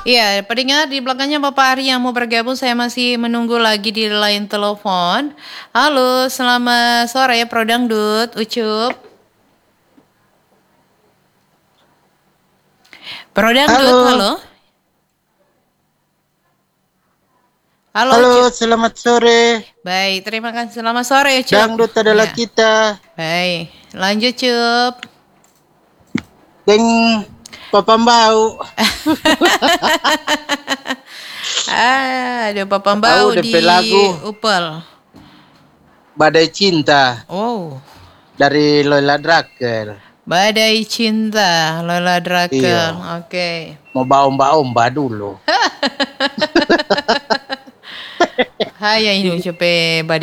Iya, pendengar di belakangnya Bapak Ari yang mau bergabung, saya masih menunggu lagi di line telepon. Halo, selamat sore Pro Dangdut, Ucup. Pro Dangdut, Halo, halo. Halo Ucup. halo, selamat sore. Baik, terima kasih. Selamat sore Ucup. Dangdut adalah Ya, kita. baik. Lanjut Cup. Geng Papambau. Ada Bapak Tahu Bau DP di lagu Upel. Badai Cinta Oh, dari Lola Drakel. Badai Cinta, Lola Drakel. Iya, Oke. mau baomba-omba dulu. Hai, ini Ucup Badai